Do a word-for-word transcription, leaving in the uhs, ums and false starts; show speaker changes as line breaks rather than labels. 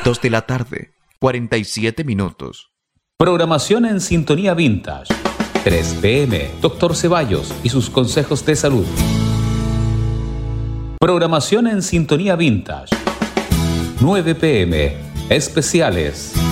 dos de la tarde, cuarenta y siete minutos.
Programación en Sintonía Vintage. tres pe eme, Doctor Ceballos y sus consejos de salud. Programación en Sintonía Vintage. nueve pe eme, especiales.